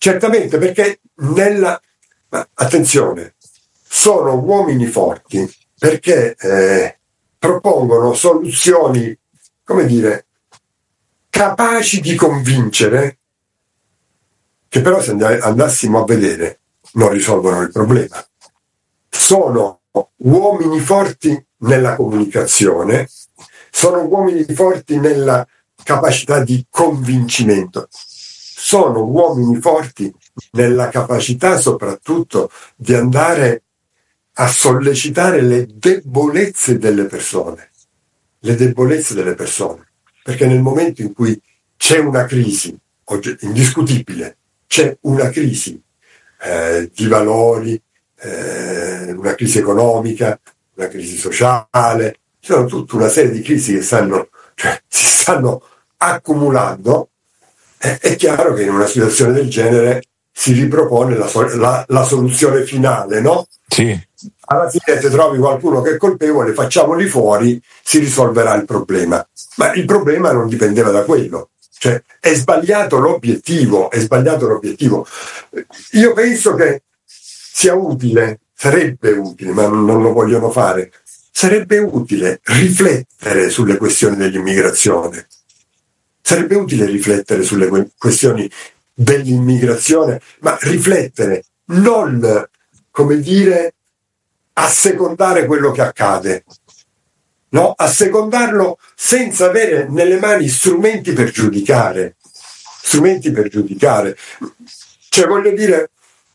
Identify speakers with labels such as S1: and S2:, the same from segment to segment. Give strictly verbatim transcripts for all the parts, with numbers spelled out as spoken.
S1: certamente, perché nella... Ma attenzione, sono uomini forti perché eh, propongono soluzioni, come dire, capaci di convincere, che però se andassimo a vedere non risolvono il problema. Sono uomini forti nella comunicazione, sono uomini forti nella capacità di convincimento, sono uomini forti nella capacità soprattutto di andare a sollecitare le debolezze delle persone, le debolezze delle persone, perché nel momento in cui c'è una crisi, indiscutibile, c'è una crisi eh, di valori, eh, una crisi economica, una crisi sociale, ci sono tutta una serie di crisi che stanno, cioè, si stanno accumulando, eh, è chiaro che in una situazione del genere si ripropone la, la, la soluzione finale, no?
S2: Sì.
S1: Alla fine se trovi qualcuno che è colpevole, facciamoli fuori, si risolverà il problema. Ma il problema non dipendeva da quello. Cioè, è sbagliato l'obiettivo, è sbagliato l'obiettivo. Io penso che sia utile, sarebbe utile, ma non lo vogliono fare, sarebbe utile riflettere sulle questioni dell'immigrazione. Sarebbe utile riflettere sulle questioni dell'immigrazione, ma riflettere, non, come dire, assecondare quello che accade. No? Assecondarlo senza avere nelle mani strumenti per giudicare. Strumenti per giudicare. Cioè, voglio dire,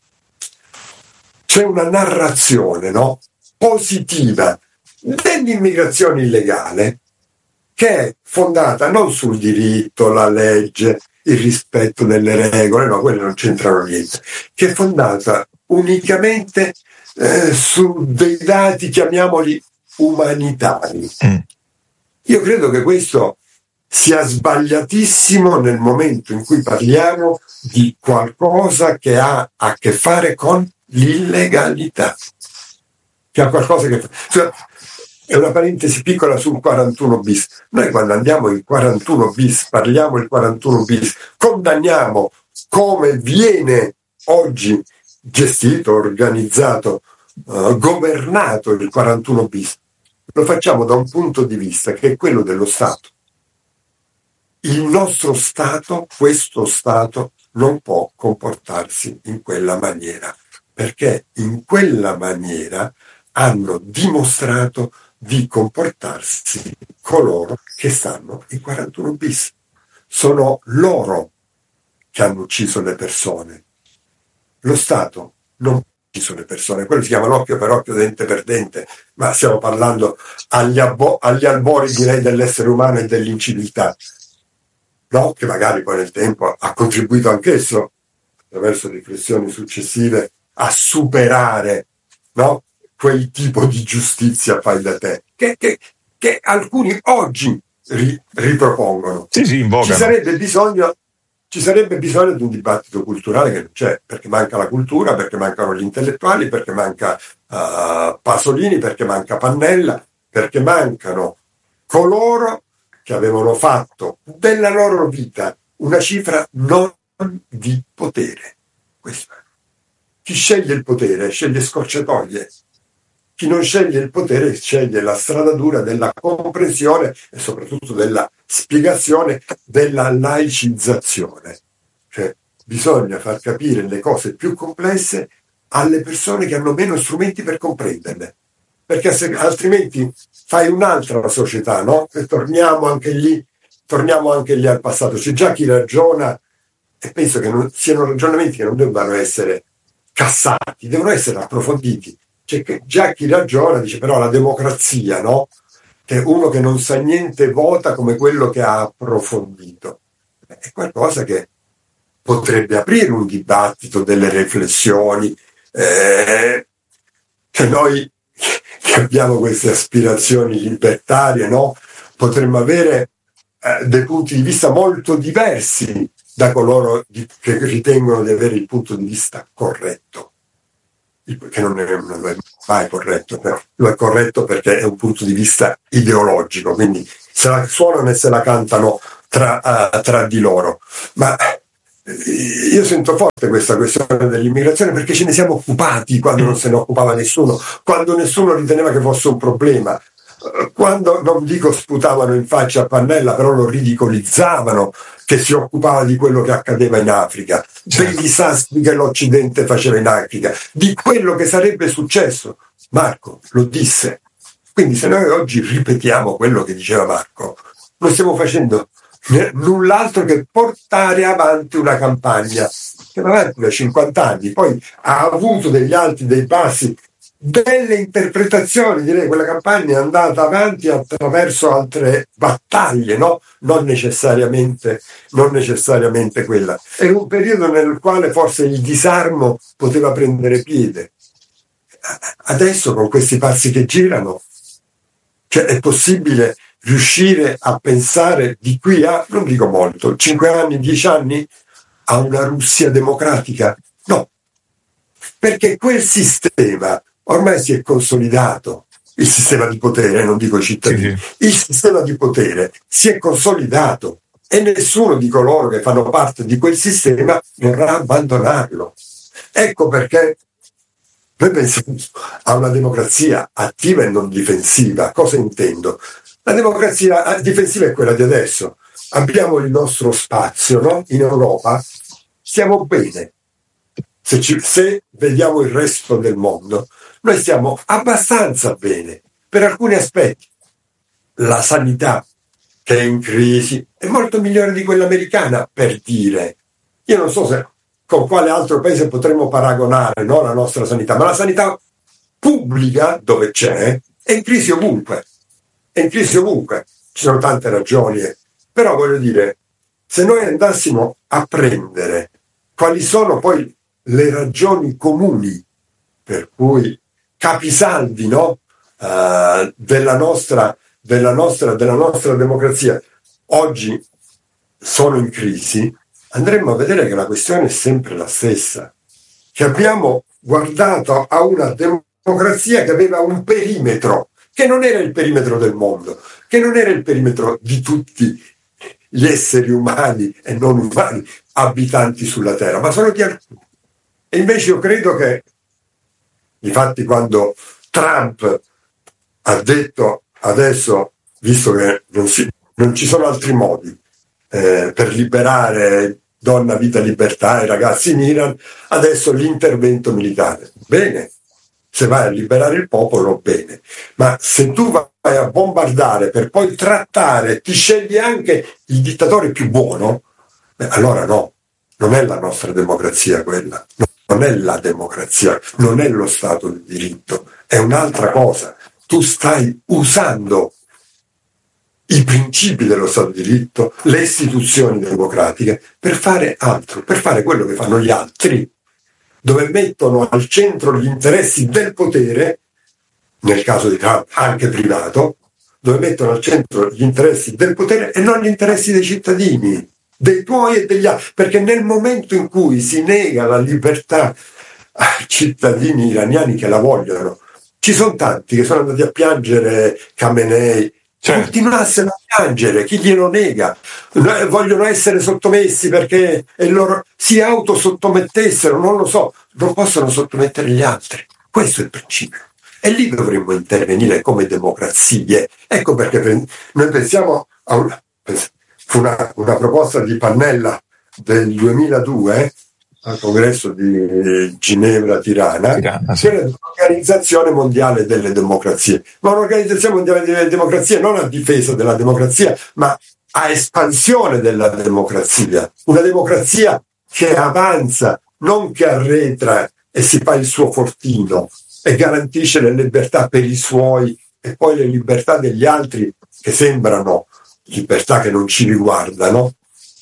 S1: c'è una narrazione, no? Positiva dell'immigrazione illegale che è fondata non sul diritto, la legge, il rispetto delle regole, no, quelle non c'entrano niente, che è fondata unicamente eh, su dei dati, chiamiamoli umanitari. Mm. Io credo che questo sia sbagliatissimo nel momento in cui parliamo di qualcosa che ha a che fare con l'illegalità, che ha qualcosa che cioè, è una parentesi piccola sul quarantuno bis. Noi quando andiamo in quarantuno bis, parliamo il quarantuno bis, condanniamo come viene oggi gestito, organizzato, uh, governato il quarantuno bis. Lo facciamo da un punto di vista che è quello dello Stato. Il nostro Stato, questo Stato, non può comportarsi in quella maniera, perché in quella maniera hanno dimostrato di comportarsi coloro che stanno in quarantuno bis. Sono loro che hanno ucciso le persone. Lo Stato non ha ucciso le persone, quello si chiama l'occhio per occhio, dente per dente, ma stiamo parlando agli, abbo- agli albori, direi, dell'essere umano e dell'inciviltà, no? Che magari poi nel tempo ha contribuito anch'esso, attraverso riflessioni successive, a superare, no? Quel tipo di giustizia fai da te, che, che, che alcuni oggi ri, ripropongono.
S2: Sì, sì, invocano.
S1: Ci sarebbe bisogno, ci sarebbe bisogno di un dibattito culturale che non c'è, perché manca la cultura, perché mancano gli intellettuali, perché manca uh, Pasolini, perché manca Pannella, perché mancano coloro che avevano fatto della loro vita una cifra non di potere. Questo. Chi sceglie il potere sceglie scorciatoie. Chi non sceglie il potere sceglie la strada dura della comprensione e soprattutto della spiegazione, della laicizzazione. Cioè, bisogna far capire le cose più complesse alle persone che hanno meno strumenti per comprenderle, perché se, altrimenti fai un'altra società, no? E torniamo anche lì, torniamo anche lì al passato. C'è già chi ragiona, e penso che non, siano ragionamenti che non debbano essere cassati, devono essere approfonditi. C'è già chi ragiona, dice però la democrazia, no? Che uno che non sa niente vota come quello che ha approfondito. È qualcosa che potrebbe aprire un dibattito, delle riflessioni, eh, che noi che abbiamo queste aspirazioni libertarie, no? Potremmo avere eh, dei punti di vista molto diversi da coloro di, che ritengono di avere il punto di vista corretto. Che non è, non è mai corretto, però lo è corretto perché è un punto di vista ideologico, quindi se la suonano e se la cantano tra, uh, tra di loro. Ma io sento forte questa questione dell'immigrazione perché ce ne siamo occupati quando non se ne occupava nessuno, quando nessuno riteneva che fosse un problema, quando, non dico sputavano in faccia a Pannella, però lo ridicolizzavano che si occupava di quello che accadeva in Africa, certo, dei disastri che l'Occidente faceva in Africa, di quello che sarebbe successo. Marco lo disse. Quindi se noi oggi ripetiamo quello che diceva Marco, non stiamo facendo null'altro che portare avanti una campagna che va avanti da cinquanta anni, poi ha avuto degli alti, dei bassi, delle interpretazioni, direi. Quella campagna è andata avanti attraverso altre battaglie, no? Non necessariamente, non necessariamente quella. Era un periodo nel quale forse il disarmo poteva prendere piede. Adesso con questi passi che girano, cioè è possibile riuscire a pensare di qui a, non dico molto, cinque anni, dieci anni, a una Russia democratica? No, perché quel sistema ormai si è consolidato, il sistema di potere, non dico i cittadini, sì, sì. Il sistema di potere si è consolidato e nessuno di coloro che fanno parte di quel sistema vorrà abbandonarlo. Ecco perché noi pensiamo a una democrazia attiva e non difensiva. Cosa intendo? La democrazia difensiva è quella di adesso. Abbiamo il nostro spazio, no? In Europa stiamo bene. Se, ci, se vediamo il resto del mondo, noi stiamo abbastanza bene per alcuni aspetti. La sanità, che è in crisi, è molto migliore di quella americana, per dire. Io non so se con quale altro paese potremmo paragonare, no, la nostra sanità, ma la sanità pubblica, dove c'è, è in crisi ovunque. È in crisi ovunque. Ci sono tante ragioni, eh. Però voglio dire, se noi andassimo a prendere quali sono poi le ragioni comuni per cui capisaldi, no, uh, della nostra, della nostra, della nostra democrazia oggi sono in crisi, andremo a vedere che la questione è sempre la stessa, che abbiamo guardato a una democrazia che aveva un perimetro, che non era il perimetro del mondo, che non era il perimetro di tutti gli esseri umani e non umani abitanti sulla Terra, ma solo di alcuni. E invece io credo che, infatti, quando Trump ha detto adesso, visto che non, si, non ci sono altri modi eh, per liberare donna, vita, libertà e ragazzi in Iran, adesso l'intervento militare. Bene, se vai a liberare il popolo, bene. Ma se tu vai a bombardare per poi trattare, ti scegli anche il dittatore più buono, beh, allora no, non è la nostra democrazia quella. Non è la democrazia, non è lo Stato di diritto, è un'altra cosa. Tu stai usando i principi dello Stato di diritto, le istituzioni democratiche, per fare altro, per fare quello che fanno gli altri, dove mettono al centro gli interessi del potere, nel caso di Trump anche privato, dove mettono al centro gli interessi del potere e non gli interessi dei cittadini, dei tuoi e degli altri, perché nel momento in cui si nega la libertà ai cittadini iraniani che la vogliono, ci sono tanti che sono andati a piangere Khamenei, certo, continuassero a piangere, chi glielo nega, vogliono essere sottomessi perché e loro si autosottomettessero, non lo so, non possono sottomettere gli altri, questo è il principio. E lì dovremmo intervenire come democrazie. Ecco perché noi pensiamo a una, fu una, una proposta di Pannella del duemiladue al congresso di Ginevra Tirana, Tirana sì. Che era l'Organizzazione Mondiale delle Democrazie, ma un'Organizzazione Mondiale delle Democrazie non a difesa della democrazia, ma a espansione della democrazia, una democrazia che avanza, non che arretra e si fa il suo fortino e garantisce le libertà per i suoi e poi le libertà degli altri che sembrano libertà che non ci riguardano,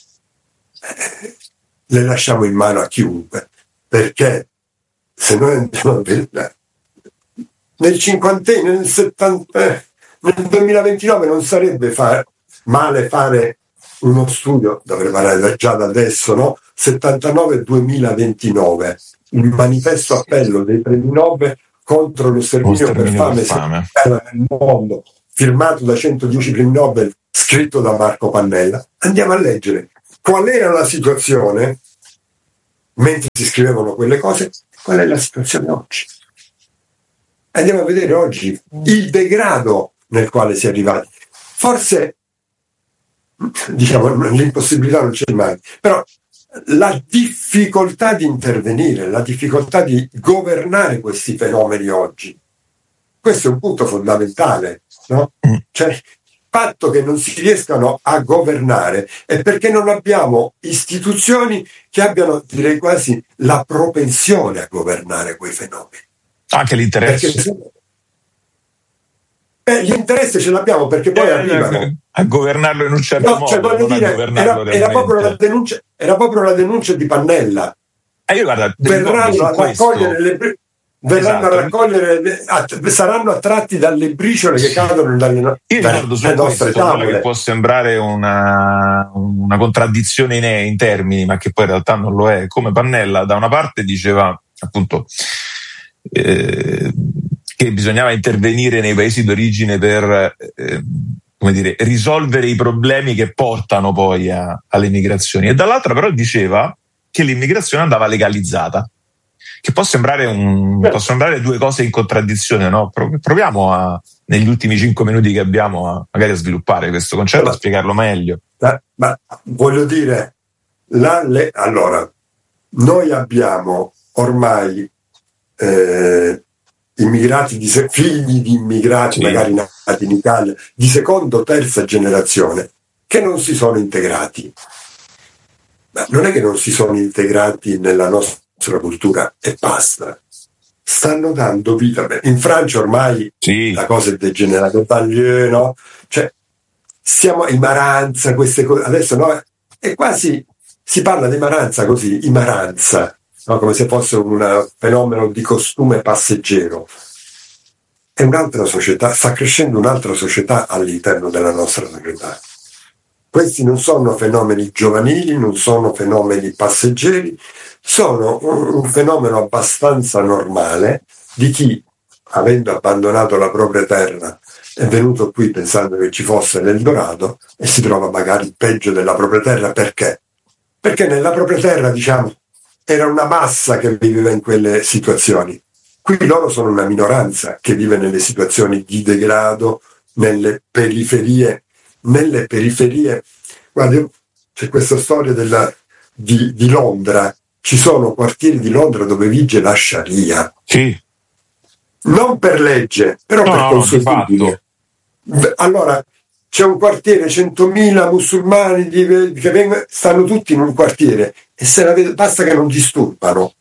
S1: eh, le lasciamo in mano a chiunque, perché se noi andiamo a vedere nel cinquantennio, nel settanta, nel duemilaventinove non sarebbe far, male fare uno studio, dovremmo fare già da adesso, no? settantanove duemilaventinove, il manifesto appello dei premi Nobel contro lo sterminio per fame, fame. nel mondo, firmato da centodieci premi Nobel, scritto da Marco Pannella. Andiamo a leggere qual era la situazione mentre si scrivevano quelle cose. Qual è la situazione oggi? Andiamo a vedere oggi il degrado nel quale si è arrivati. Forse, diciamo, l'impossibilità non c'è mai, però la difficoltà di intervenire, la difficoltà di governare questi fenomeni oggi, questo è un punto fondamentale, no? Cioè, il fatto che non si riescano a governare è perché non abbiamo istituzioni che abbiano, direi quasi, la propensione a governare quei fenomeni.
S2: Anche l'interesse.
S1: Perché, eh, l'interesse ce l'abbiamo perché poi
S2: eh,
S1: arrivano
S2: a governarlo in un certo
S1: no,
S2: modo,
S1: cioè, voglio
S2: non
S1: dire,
S2: a governarlo
S1: era, era, proprio la denuncia, era proprio la denuncia di Pannella.
S2: Eh, io, guarda,
S1: verranno a raccogliere le bri- verranno
S2: esatto.
S1: a raccogliere le, att- saranno attratti dalle briciole che cadono dalle, no- dalle, dalle nostre tavole.
S2: Che può sembrare una, una contraddizione in, in termini, ma che poi in realtà non lo è. Come Pannella da una parte diceva appunto eh, che bisognava intervenire nei paesi d'origine per eh, come dire, risolvere i problemi che portano poi a, alle migrazioni, e dall'altra però diceva che l'immigrazione andava legalizzata, che può sembrare, un, può sembrare due cose in contraddizione, no? Proviamo a, negli ultimi cinque minuti che abbiamo a, magari a sviluppare questo concetto, ma, a spiegarlo meglio.
S1: Ma, ma voglio dire, la, le, allora, noi abbiamo ormai eh, immigrati di se- figli di immigrati, sì, magari nati in Italia, di seconda o terza generazione, che non si sono integrati. Ma non è che non si sono integrati nella nostra cultura e basta. Stanno dando vita. In Francia ormai sì, la cosa è degenerata, no? Cioè, siamo in Maranza, queste cose. Adesso no, è quasi, si parla di Maranza così, in Maranza, no? Come se fosse un fenomeno di costume passeggero. È un'altra società, sta crescendo un'altra società all'interno della nostra società. Questi non sono fenomeni giovanili, non sono fenomeni passeggeri, sono un, un fenomeno abbastanza normale di chi, avendo abbandonato la propria terra, è venuto qui pensando che ci fosse l'Eldorado e si trova magari peggio della propria terra. Perché? Perché nella propria terra, diciamo, era una massa che viveva in quelle situazioni. Qui loro sono una minoranza che vive nelle situazioni di degrado, nelle periferie. Nelle periferie, guarda, c'è questa storia della, di, di Londra, ci sono quartieri di Londra dove vige la Sharia,
S2: sì,
S1: non per legge, però no, per consuetudine. Allora c'è un quartiere, centomila musulmani di, che vengono, stanno tutti in un quartiere e se la vedo, basta che non disturbano,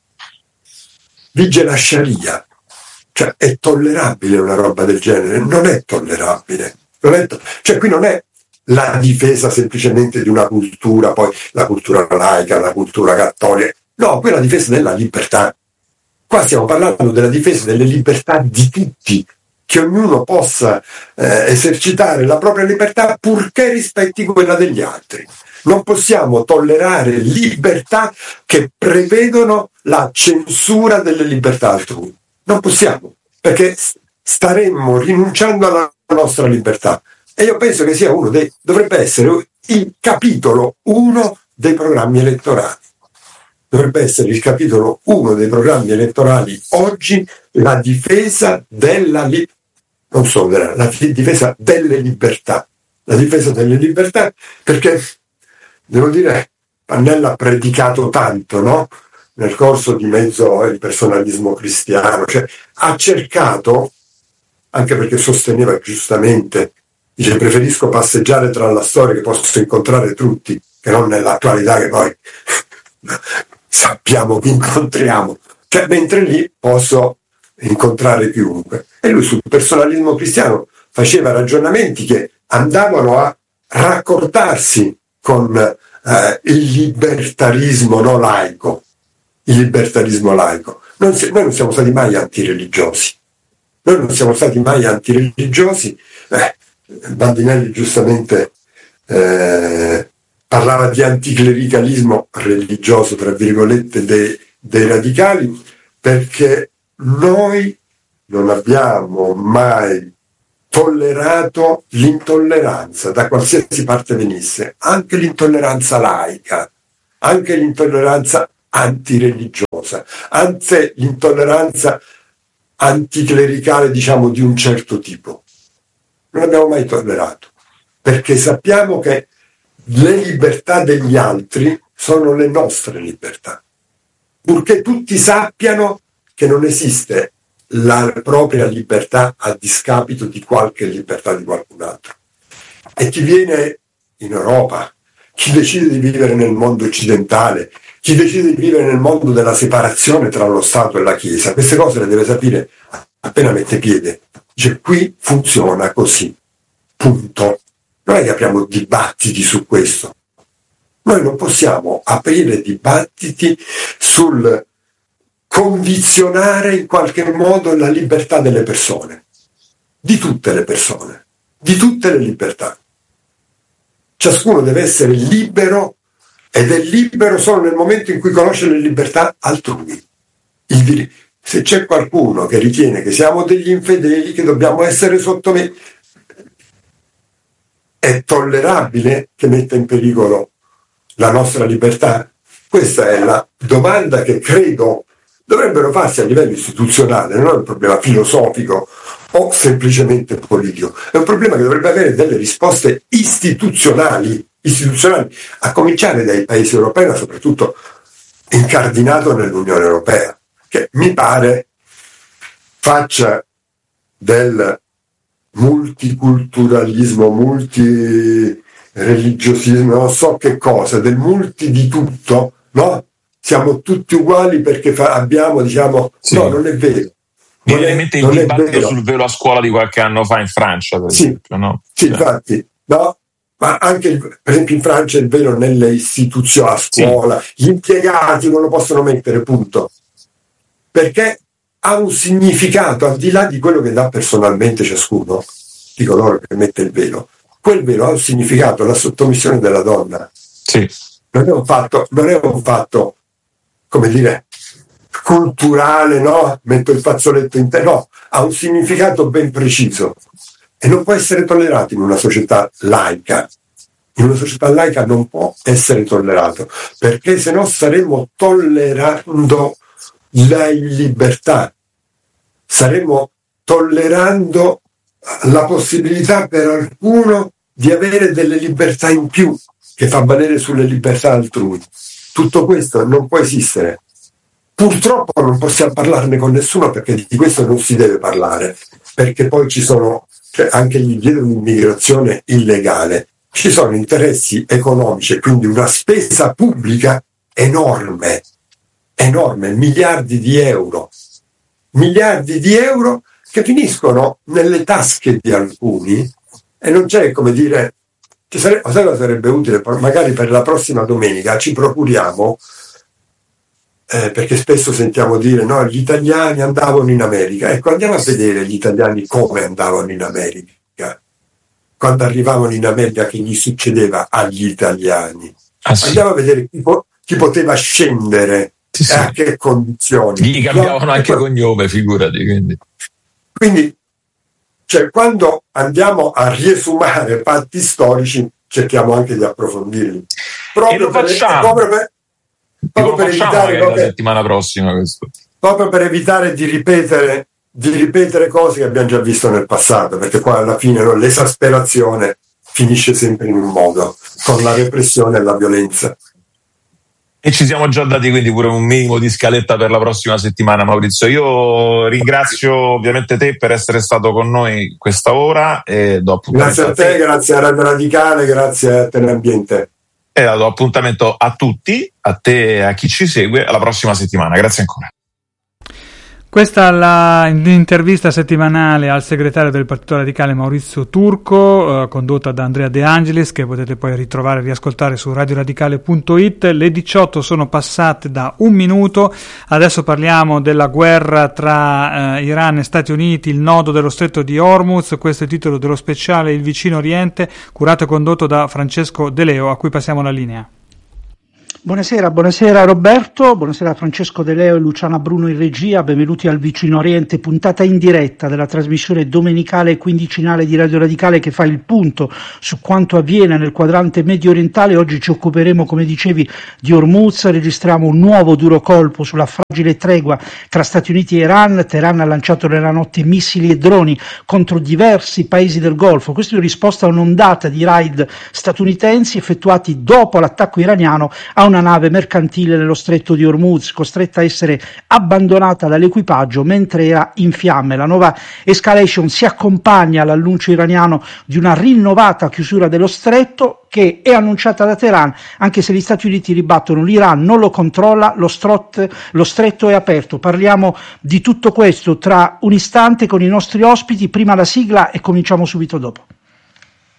S1: vige la Sharia. Cioè, è tollerabile una roba del genere? Non è tollerabile. Non è to- cioè qui non è la difesa semplicemente di una cultura, poi la cultura laica, la cultura cattolica. No, qui è la difesa della libertà. Qua stiamo parlando della difesa delle libertà di tutti, che ognuno possa eh, esercitare la propria libertà purché rispetti quella degli altri. Non possiamo tollerare libertà che prevedono la censura delle libertà altrui. Non possiamo, perché staremmo rinunciando alla nostra libertà. E io penso che sia uno dei, dovrebbe essere il capitolo uno dei programmi elettorali. Dovrebbe essere il capitolo uno dei programmi elettorali oggi, la difesa della libertà, non solo della, la difesa delle libertà. La difesa delle libertà, perché, devo dire, Pannella ha predicato tanto, no? Nel corso di mezzo il personalismo cristiano, cioè ha cercato, anche perché sosteneva giustamente, dice preferisco passeggiare tra la storia che posso incontrare tutti, che non nell'attualità che poi sappiamo che incontriamo, cioè mentre lì posso incontrare chiunque. E lui sul personalismo cristiano faceva ragionamenti che andavano a raccordarsi con eh, il libertarismo no laico, il libertarismo laico. Non si, noi non siamo stati mai antireligiosi, noi non siamo stati mai antireligiosi. Eh, Bandinelli giustamente eh, parlava di anticlericalismo religioso, tra virgolette, dei, dei radicali, perché noi non abbiamo mai tollerato l'intolleranza da qualsiasi parte venisse, anche l'intolleranza laica, anche l'intolleranza antireligiosa, anzi l'intolleranza anticlericale, diciamo, di un certo tipo. Non abbiamo mai tollerato, perché sappiamo che le libertà degli altri sono le nostre libertà, purché tutti sappiano che non esiste la propria libertà a discapito di qualche libertà di qualcun altro. E chi viene in Europa, chi decide di vivere nel mondo occidentale, chi decide di vivere nel mondo della separazione tra lo Stato e la Chiesa, queste cose le deve sapere appena mette piede. Dice, qui funziona così, punto. Non è che apriamo dibattiti su questo. Noi non possiamo aprire dibattiti sul condizionare in qualche modo la libertà delle persone, di tutte le persone, di tutte le libertà. Ciascuno deve essere libero, ed è libero solo nel momento in cui conosce le libertà altrui. Il dir- se c'è qualcuno che ritiene che siamo degli infedeli, che dobbiamo essere sottomessi, è tollerabile che metta in pericolo la nostra libertà? Questa è la domanda che credo dovrebbero farsi a livello istituzionale, non è un problema filosofico o semplicemente politico, è un problema che dovrebbe avere delle risposte istituzionali, istituzionali, a cominciare dai paesi europei, ma soprattutto incardinato nell'Unione Europea, che mi pare faccia del multiculturalismo, multireligiosismo, non so che cosa, del multi di tutto, no? Siamo tutti uguali perché fa, abbiamo, diciamo, sì. No, non è vero.
S2: Mi viene in mente il dibattito sul velo a scuola di qualche anno fa in Francia, per
S1: sì,
S2: esempio, no?
S1: Sì, cioè. Infatti, no? Ma anche, per esempio, in Francia il velo nelle istituzioni, a scuola, sì. Gli impiegati non lo possono mettere, punto. Perché ha un significato, al di là di quello che dà personalmente ciascuno, di coloro che mette il velo. Quel velo ha un significato, la sottomissione della donna.
S2: Sì.
S1: Non è un fatto, non è un fatto, come dire, culturale, no? Metto il fazzoletto in te, no, ha un significato ben preciso e non può essere tollerato in una società laica. In una società laica non può essere tollerato, perché se no staremmo tollerando la illibertà, saremmo tollerando la possibilità per alcuno di avere delle libertà in più che fa valere sulle libertà altrui. Tutto questo non può esistere. Purtroppo non possiamo parlarne con nessuno, perché di questo non si deve parlare, perché poi ci sono, cioè anche dietro un'immigrazione illegale, ci sono interessi economici e quindi una spesa pubblica enorme, enorme, miliardi di euro, miliardi di euro che finiscono nelle tasche di alcuni e non c'è, come dire, ci sarebbe, sai cosa sarebbe utile? Magari per la prossima domenica ci procuriamo, eh, perché spesso sentiamo dire no, gli italiani andavano in America. Ecco, andiamo a vedere gli italiani come andavano in America, quando arrivavano in America, che gli succedeva agli italiani. Ah, sì. Andiamo a vedere chi, po- chi poteva scendere, sì, sì. E a che condizioni.
S2: Gli cambiavano no? anche cognome, figurati. Quindi,
S1: quindi cioè, quando andiamo a riesumare fatti storici, cerchiamo anche di approfondirli. Proprio
S2: e lo
S1: per,
S2: facciamo.
S1: Proprio per, proprio per evitare
S2: la settimana prossima questo.
S1: Proprio per evitare di ripetere di ripetere cose che abbiamo già visto nel passato, perché poi alla fine no, l'esasperazione finisce sempre in un modo, con la repressione e la violenza.
S2: E ci siamo già dati quindi pure un minimo di scaletta per la prossima settimana, Maurizio. Io ringrazio ovviamente te per essere stato con noi questa ora e do appuntamento
S1: grazie a te, a te. Grazie a Radio Radicale, grazie a Telambiente.
S2: E do appuntamento a tutti, a te e a chi ci segue, alla prossima settimana. Grazie ancora.
S3: Questa è l'intervista settimanale al segretario del Partito Radicale Maurizio Turco, eh, condotta da Andrea De Angelis, che potete poi ritrovare e riascoltare su radio radicale punto it. Le diciotto sono passate da un minuto, adesso parliamo della guerra tra eh, Iran e Stati Uniti, il nodo dello stretto di Hormuz. Questo è il titolo dello speciale Il vicino Oriente, curato e condotto da Francesco De Leo, a cui passiamo la linea.
S4: Buonasera, buonasera Roberto, buonasera Francesco De Leo e Luciana Bruno in regia, benvenuti al Vicino Oriente, puntata in diretta della trasmissione domenicale e quindicinale di Radio Radicale che fa il punto su quanto avviene nel quadrante medio orientale. Oggi ci occuperemo, come dicevi, di Hormuz, registriamo un nuovo duro colpo sulla fragile tregua tra Stati Uniti e Iran. Teheran ha lanciato nella notte missili e droni contro diversi paesi del Golfo, questo in risposta a un'ondata di raid statunitensi effettuati dopo l'attacco iraniano a una nave mercantile nello stretto di Hormuz, costretta a essere abbandonata dall'equipaggio mentre era in fiamme. La nuova escalation si accompagna all'annuncio iraniano di una rinnovata chiusura dello stretto, che è annunciata da Teheran, anche se gli Stati Uniti ribattono: l'Iran non lo controlla, lo, strot, lo stretto è aperto. Parliamo di tutto questo tra un istante con i nostri ospiti, prima la sigla e cominciamo subito dopo.